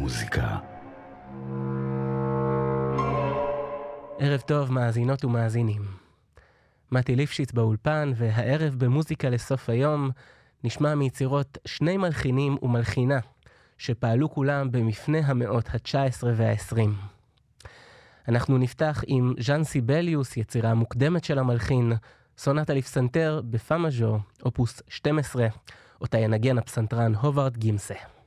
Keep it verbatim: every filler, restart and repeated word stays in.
מוזיקה. ערב טוב מאזינות ומאזינים. מתי ליפשיץ באולפן, והערב במוזיקה לסוף היום נשמע מיצירות שני מלחינים ומלחינה שפעלו כולם במפנה המאות ה-תשע עשרה וה-עשרים. אנחנו נפתח עם ז'אן סיבליוס, יצירה מוקדמת של המלחין, סונטה לפסנתר בפא מז'ור, אופוס שתים עשרה, אותה ינגן הפסנתרן הוברד גימסה.